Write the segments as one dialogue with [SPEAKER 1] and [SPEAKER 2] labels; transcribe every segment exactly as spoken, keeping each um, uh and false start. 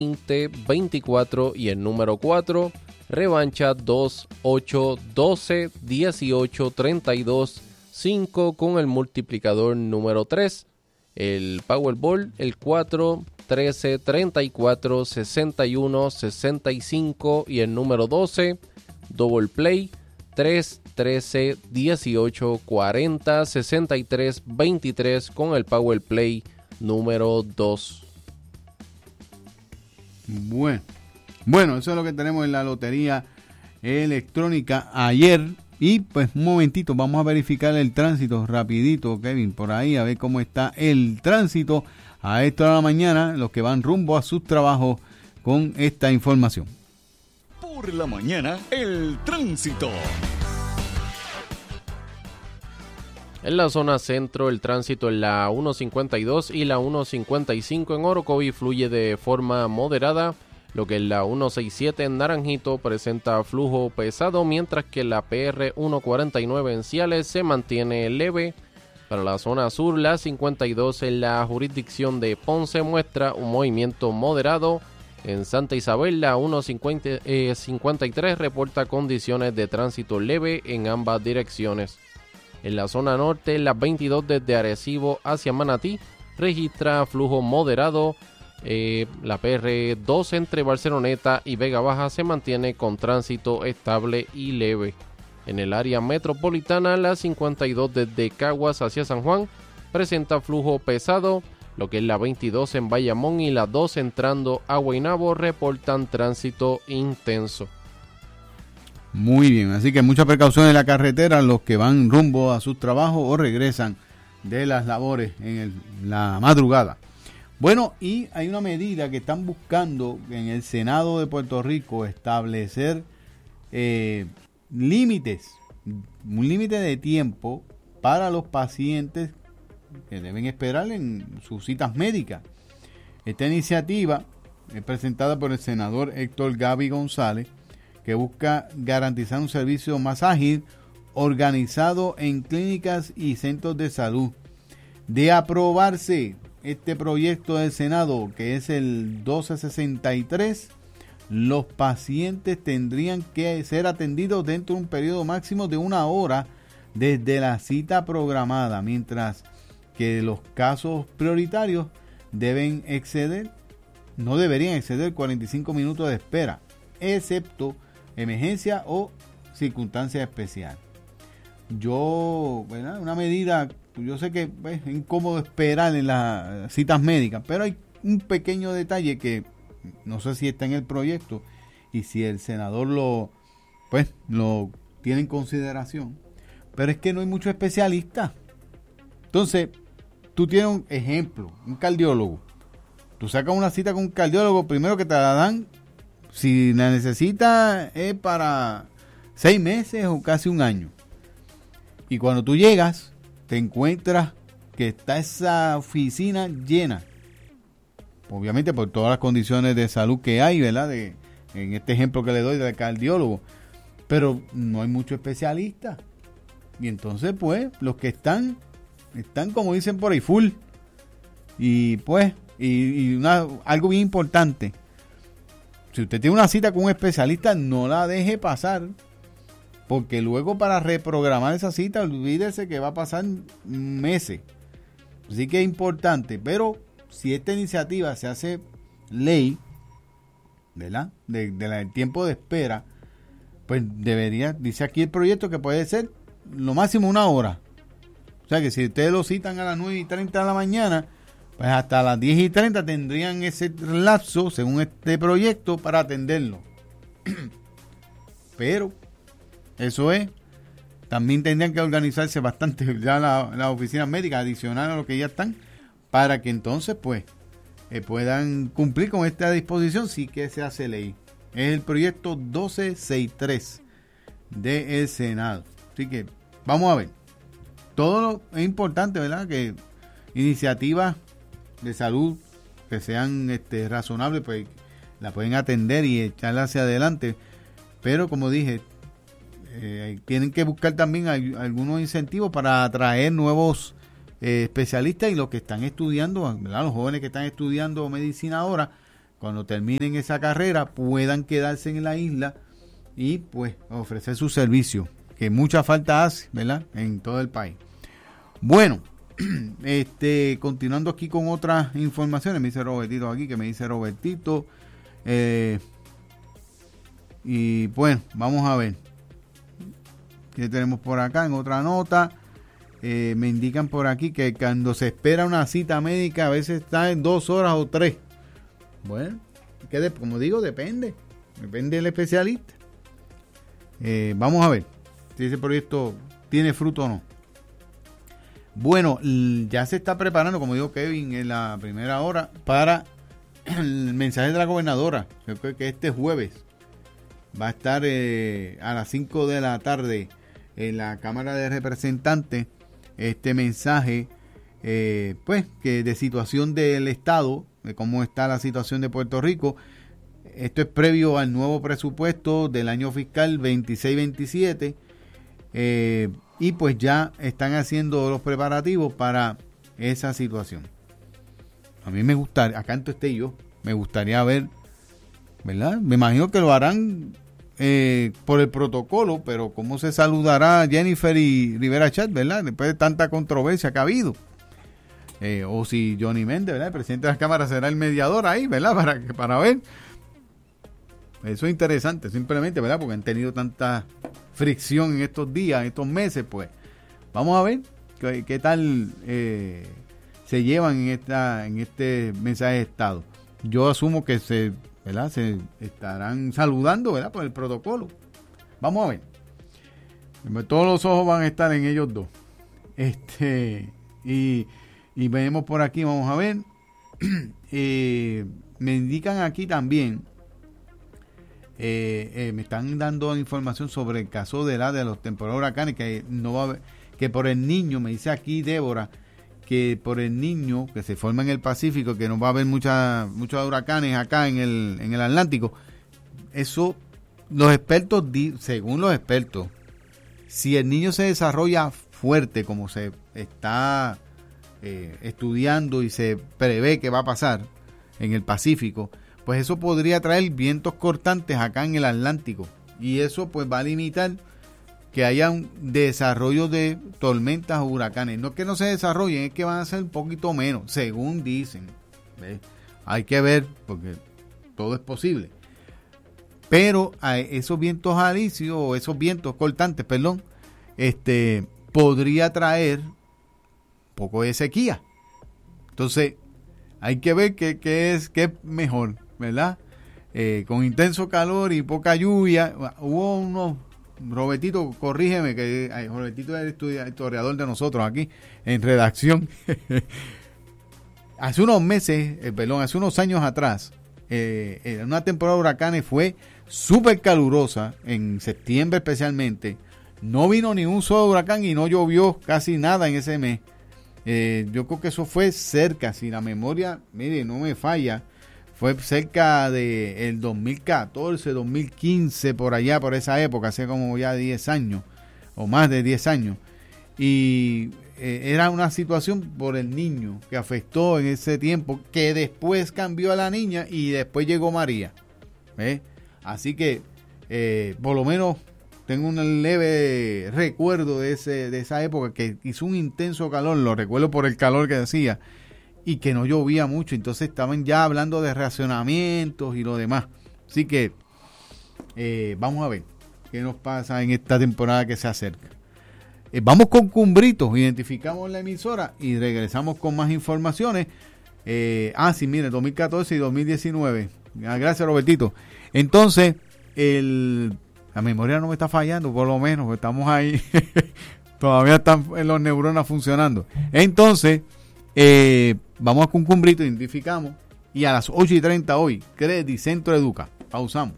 [SPEAKER 1] veinte veinticuatro y el número cuatro, revancha dos, ocho, doce, dieciocho, treinta y dos, cinco con el multiplicador número tres, el Powerball, el cuatro, trece, treinta y cuatro, sesenta y uno, sesenta y cinco y el número doce, Double Play, tres, trece, dieciocho, cuarenta, sesenta y tres, veintitrés con el Power Play número dos.
[SPEAKER 2] Bueno, bueno, eso es lo que tenemos en la lotería electrónica ayer. Y pues un momentito, vamos a verificar el tránsito rapidito, Kevin, por ahí, a ver cómo está el tránsito a esta hora de la mañana, los que van rumbo a sus trabajos con esta información.
[SPEAKER 3] Por la mañana, el tránsito.
[SPEAKER 1] En la zona centro, el tránsito en la uno cincuenta y dos y la uno cincuenta y cinco en Orocovi fluye de forma moderada, lo que en la ciento sesenta y siete en Naranjito presenta flujo pesado, mientras que la P R ciento cuarenta y nueve en Ciales se mantiene leve. Para la zona sur, la cincuenta y dos en la jurisdicción de Ponce muestra un movimiento moderado. En Santa Isabel, la ciento cincuenta y tres reporta condiciones de tránsito leve en ambas direcciones. En la zona norte, la veintidós desde Arecibo hacia Manatí registra flujo moderado. Eh, la P R dos entre Barceloneta y Vega Baja se mantiene con tránsito estable y leve. En el área metropolitana, la cincuenta y dos desde Caguas hacia San Juan presenta flujo pesado, lo que es la veintidós en Bayamón y la dos entrando a Guaynabo reportan tránsito intenso.
[SPEAKER 2] Muy bien, así que mucha precaución en la carretera, los que van rumbo a sus trabajos o regresan de las labores en el, la madrugada. Bueno, y hay una medida que están buscando en el Senado de Puerto Rico, establecer eh, límites, un límite de tiempo para los pacientes que deben esperar en sus citas médicas. Esta iniciativa es presentada por el senador Héctor Gaby González, que busca garantizar un servicio más ágil, organizado en clínicas y centros de salud. De aprobarse este proyecto del Senado, que es el doce sesenta y tres, los pacientes tendrían que ser atendidos dentro de un periodo máximo de una hora desde la cita programada, mientras que los casos prioritarios deben exceder, no deberían exceder cuarenta y cinco minutos de espera, excepto emergencia o circunstancia especial. Yo, ¿verdad? Una medida, yo sé que es incómodo esperar en las citas médicas, pero hay un pequeño detalle que no sé si está en el proyecto y si el senador lo, pues, lo tiene en consideración, pero es que no hay muchos especialistas. Entonces, tú tienes un ejemplo, un cardiólogo. Tú sacas una cita con un cardiólogo, primero que te la dan, si la necesitas es para seis meses o casi un año. Y cuando tú llegas, te encuentras que está esa oficina llena. Obviamente por todas las condiciones de salud que hay, ¿verdad? De, en este ejemplo que le doy del cardiólogo. Pero no hay muchos especialistas. Y entonces, pues, los que están, están como dicen por ahí, full. Y pues, y, y una, algo bien importante. Si usted tiene una cita con un especialista, no la deje pasar. Porque luego para reprogramar esa cita, olvídese que va a pasar meses. Así que es importante. Pero si esta iniciativa se hace ley, ¿verdad? De, de la, del tiempo de espera, pues debería, dice aquí el proyecto que puede ser lo máximo una hora. O sea que si ustedes lo citan a las nueve y treinta de la mañana, pues hasta las diez y treinta tendrían ese lapso, según este proyecto, para atenderlo. Pero eso es, también tendrían que organizarse bastante ya las la oficinas médicas adicionales a lo que ya están, para que entonces pues eh, puedan cumplir con esta disposición si que se hace ley. Es el proyecto doce sesenta y tres del Senado. Así que vamos a ver. Todo lo, es importante, ¿verdad? Que iniciativas de salud que sean este, razonables, pues la pueden atender y echarla hacia adelante. Pero como dije, eh, tienen que buscar también hay, algunos incentivos para atraer nuevos eh, especialistas y los que están estudiando, ¿verdad? Los jóvenes que están estudiando medicina ahora, cuando terminen esa carrera puedan quedarse en la isla y pues ofrecer su servicio, que mucha falta hace, ¿verdad?, en todo el país. Bueno, este continuando aquí con otras informaciones, me dice Robertito aquí, que me dice Robertito, eh, y bueno, vamos a ver qué tenemos por acá en otra nota. Eh, me indican por aquí que cuando se espera una cita médica a veces está en dos horas o tres. Bueno, que de, como digo, depende. Depende del especialista. Eh, vamos a ver si ese proyecto tiene fruto o no. Bueno, ya se está preparando, como dijo Kevin en la primera hora, para el mensaje de la gobernadora. Yo creo que este jueves va a estar eh, a las cinco de la tarde en la Cámara de Representantes este mensaje eh, pues que de situación del Estado, de cómo está la situación de Puerto Rico. Esto es previo al nuevo presupuesto del año fiscal veintiséis veintisiete, eh, y pues ya están haciendo los preparativos para esa situación. A mí me gustaría, acá en esté yo, me gustaría ver, ¿verdad? Me imagino que lo harán eh, por el protocolo, pero cómo se saludará Jennifer y Rivera Chat, ¿verdad? Después de tanta controversia que ha habido. Eh, o si Johnny Méndez, ¿verdad?, el presidente de la Cámara, será el mediador ahí, ¿verdad? Para, para ver. Eso es interesante, simplemente, ¿verdad? Porque han tenido tanta fricción en estos días, en estos meses, pues. Vamos a ver qué, qué tal eh, se llevan en esta en este mensaje de Estado. Yo asumo que se, ¿verdad?, se estarán saludando, ¿verdad?, por el protocolo. Vamos a ver. Todos los ojos van a estar en ellos dos. Este, y, y venimos por aquí, vamos a ver. eh, me indican aquí también, eh, eh, me están dando información sobre el caso de la de los temporales huracanes, que no va a haber, que por el niño, me dice aquí Débora, que por el niño que se forma en el Pacífico, que no va a haber mucha, muchos huracanes acá en el, en el Atlántico. Eso, los expertos, según los expertos, si el niño se desarrolla fuerte, como se está eh, estudiando y se prevé que va a pasar en el Pacífico, pues eso podría traer vientos cortantes acá en el Atlántico, y eso pues va a limitar que haya un desarrollo de tormentas o huracanes. No es que no se desarrollen, es que van a ser un poquito menos, según dicen. ¿Ves? Hay que ver, porque todo es posible. Pero a esos vientos alisios, o esos vientos cortantes, perdón, este, podría traer un poco de sequía. Entonces, hay que ver qué, qué es, qué es mejor, ¿verdad? Eh, con intenso calor y poca lluvia. Hubo unos... Robertito, corrígeme, que ay, Robertito es el historiador de nosotros aquí en redacción. Hace unos meses, eh, perdón, hace unos años atrás, eh, en una temporada de huracanes fue súper calurosa, en septiembre especialmente. No vino ni un solo huracán y no llovió casi nada en ese mes. Eh, yo creo que eso fue cerca, si la memoria, mire, no me falla, fue cerca de el dos mil catorce, dos mil quince, por allá, por esa época, hace como ya diez años, o más de diez años. Y eh, era una situación por el niño que afectó en ese tiempo, que después cambió a la niña y después llegó María. ¿Eh? Así que, eh, por lo menos, tengo un leve recuerdo de, ese, de esa época, que hizo un intenso calor, lo recuerdo por el calor que hacía, y que no llovía mucho. Entonces estaban ya hablando de racionamientos y lo demás. Así que eh, vamos a ver qué nos pasa en esta temporada que se acerca. Eh, vamos con Cumbritos, identificamos la emisora y regresamos con más informaciones. Eh, ah, sí, mire, dos mil catorce y dos mil diecinueve. Ah, gracias, Robertito. Entonces, el, la memoria no me está fallando, por lo menos, estamos ahí. Todavía están los neuronas funcionando. Entonces, Eh, vamos con Cumbrito, identificamos, y a las ocho y treinta hoy, Credi Centro Educa. Pausamos.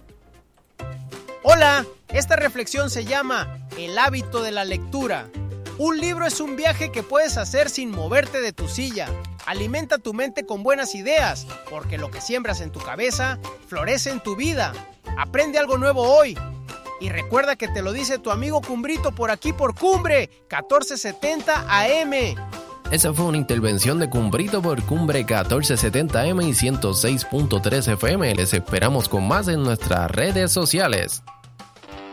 [SPEAKER 4] Hola, esta reflexión se llama El hábito de la lectura. Un libro es un viaje que puedes hacer sin moverte de tu silla. Alimenta tu mente con buenas ideas, porque lo que siembras en tu cabeza florece en tu vida. Aprende algo nuevo hoy. Y recuerda que te lo dice tu amigo Cumbrito por aquí por Cumbre, catorce setenta A M.
[SPEAKER 1] Esa fue una intervención de Cumbrito por Cumbre catorce setenta eme y ciento seis punto tres efe eme. Les esperamos con más en nuestras redes sociales.